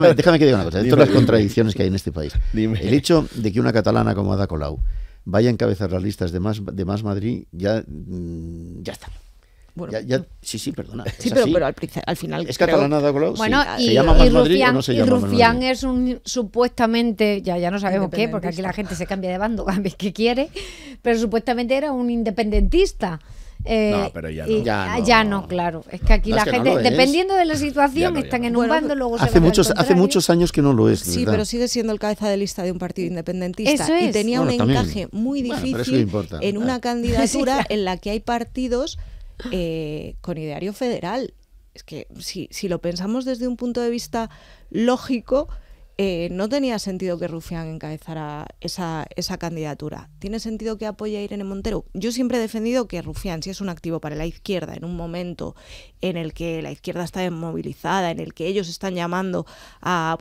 Déjame que diga una cosa, de todas las contradicciones que hay en este país. Dime. El hecho de que una catalana como Ada Colau vaya a encabezar las listas de Más Madrid, ya está. Bueno, Sí, perdona. Sí, es pero al final... ¿Es catalana Ada Colau? Bueno, sí. y, ¿Se llama Más y Madrid Rufián, o no se y llama Más Rufián Madrid? es un supuestamente, ya no sabemos qué, porque aquí la gente se cambia de bando cada vez que quiere, pero supuestamente era un independentista. No, pero ya no. Ya no, claro. Es que aquí No, la es que gente, no lo es. dependiendo de la situación, Ya no. están en un Bueno, bando, luego se Hace van al muchos contrario. años que no lo es. Sí, ¿verdad? pero sigue siendo el cabeza de lista de un partido independentista. Eso es. Y tenía Bueno, un también. encaje muy Bueno, pero eso difícil no importa. en una Sí, candidatura claro. en la que hay partidos con ideario federal. Es que si lo pensamos desde un punto de vista lógico, no tenía sentido que Rufián encabezara esa candidatura. ¿Tiene sentido que apoye a Irene Montero? Yo siempre he defendido que Rufián, si es un activo para la izquierda en un momento en el que la izquierda está desmovilizada, en el que ellos están llamando a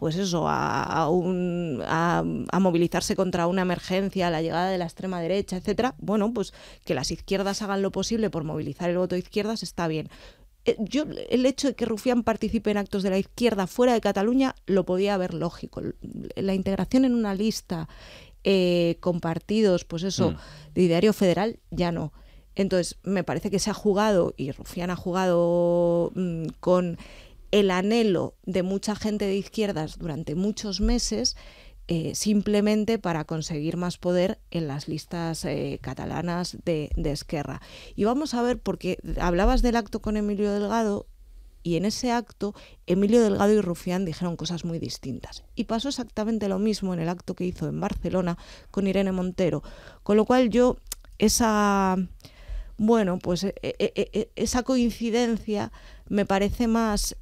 movilizarse contra una emergencia, a la llegada de la extrema derecha, etcétera, bueno, pues que las izquierdas hagan lo posible por movilizar el voto de izquierdas está bien. El hecho de que Rufián participe en actos de la izquierda fuera de Cataluña lo podía ver lógico. La integración en una lista con partidos, pues eso, de ideario federal, ya no. Entonces, me parece que se ha jugado, y Rufián ha jugado con el anhelo de mucha gente de izquierdas durante muchos meses, simplemente para conseguir más poder en las listas catalanas de Esquerra. Y vamos a ver, porque hablabas del acto con Emilio Delgado, y en ese acto Emilio Delgado y Rufián dijeron cosas muy distintas. Y pasó exactamente lo mismo en el acto que hizo en Barcelona con Irene Montero. Con lo cual yo, esa coincidencia me parece más...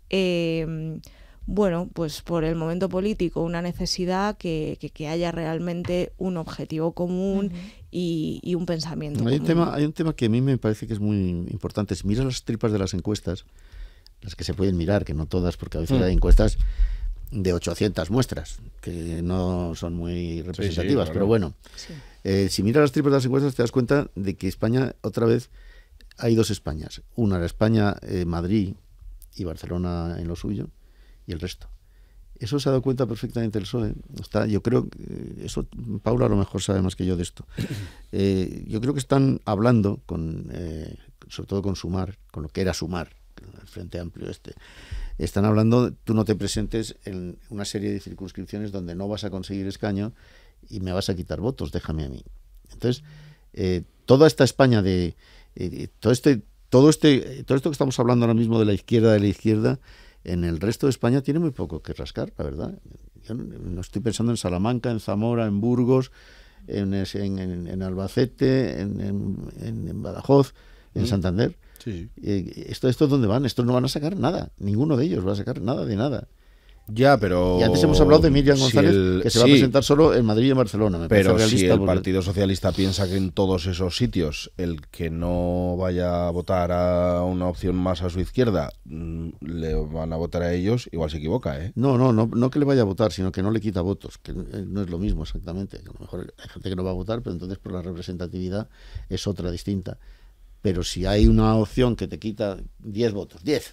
pues por el momento político, una necesidad que haya realmente un objetivo común y un pensamiento común. Hay un tema que a mí me parece que es muy importante. Si miras las tripas de las encuestas, las que se pueden mirar, que no todas, porque a veces hay encuestas de 800 muestras, que no son muy representativas, claro. pero bueno. Sí. Si miras las tripas de las encuestas te das cuenta de que España, otra vez, hay dos Españas. Una, la España, Madrid y Barcelona en lo suyo, y el resto. Eso se ha dado cuenta perfectamente el PSOE. Yo creo que eso, Paula a lo mejor sabe más que yo de esto. Yo creo que están hablando sobre todo con Sumar, con lo que era Sumar, el Frente Amplio están hablando, tú no te presentes en una serie de circunscripciones donde no vas a conseguir escaño y me vas a quitar votos, déjame a mí. Entonces, toda esta España todo esto que estamos hablando ahora mismo de la izquierda, en el resto de España tiene muy poco que rascar, la verdad. Yo no estoy pensando en Salamanca, en Zamora, en Burgos, en Albacete, en Badajoz, en Santander. Sí. ¿Esto dónde van? Estos no van a sacar nada. Ninguno de ellos va a sacar nada de nada. Ya, pero... Y antes hemos hablado de Miriam González, que se va a presentar solo en Madrid y en Barcelona. Pero parece si realista, el Partido Socialista piensa que en todos esos sitios el que no vaya a votar a una opción más a su izquierda le van a votar a ellos, igual se equivoca, ¿eh? No que le vaya a votar, sino que no le quita votos, que no es lo mismo exactamente. A lo mejor hay gente que no va a votar, pero entonces por la representatividad es otra distinta. Pero si hay una opción que te quita 10 votos, 10,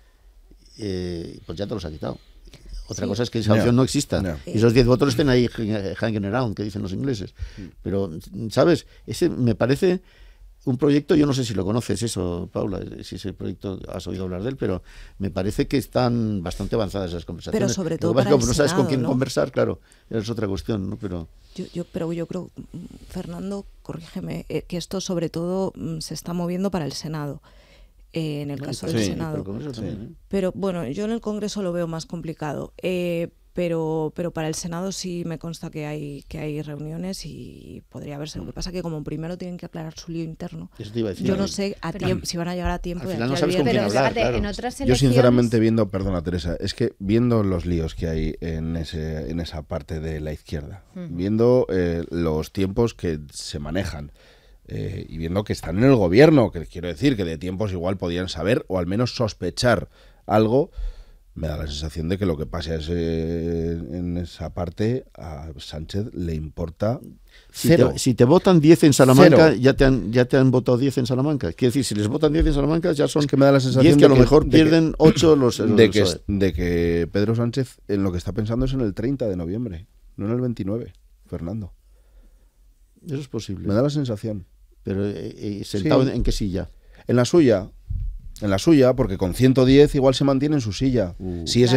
pues ya te los ha quitado. Otra cosa es que esa opción no exista. Y esos 10 votos estén ahí hanging around, que dicen los ingleses. Pero, ¿sabes? Ese me parece un proyecto, yo no sé si lo conoces eso, Paula, si ese proyecto has oído hablar de él, pero me parece que están bastante avanzadas esas conversaciones. Pero sobre todo para como no sabes con quién ¿no? conversar, claro, es otra cuestión, ¿no? Pero yo creo, Fernando, corrígeme, que esto sobre todo se está moviendo para el Senado. En el caso del Senado. Pero bueno, yo en el Congreso lo veo más complicado. Pero para el Senado sí me consta que hay reuniones y podría verse. Lo que pasa es que como primero tienen que aclarar su lío interno, eso te iba a decir, yo no sé si van a llegar a tiempo. Al final no sabes con quién hablar, claro. En otras Yo elecciones... sinceramente perdona Teresa, es que viendo los líos que hay en esa parte de la izquierda, viendo los tiempos que se manejan, y viendo que están en el gobierno, que quiero decir que de tiempos igual podían saber o al menos sospechar algo, Me da la sensación de que lo que pasa es en esa parte a Sánchez le importa cero. Si te votan 10 en Salamanca, Cero. ya te han votado 10 en Salamanca. Quiere decir, si les votan 10 en Salamanca, ya son Es que me da la sensación 10 que de a lo que- mejor de que- pierden 8 los de PSOE. que Pedro Sánchez en lo que está pensando es en el 30 de noviembre, no en el 29, Fernando. Eso es posible. Me da la sensación. Pero sentado Sí. en qué silla. En la suya, porque con 110 igual se mantiene en su silla. Si ese